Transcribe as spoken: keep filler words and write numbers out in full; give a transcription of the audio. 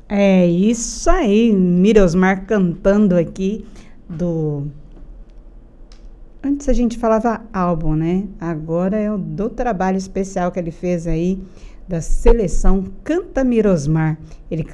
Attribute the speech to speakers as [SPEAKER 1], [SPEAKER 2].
[SPEAKER 1] É isso aí, Mirosmar cantando aqui do... Antes a gente falava álbum, né? Agora é o do trabalho especial que ele fez aí, da seleção Canta Mirosmar. Ele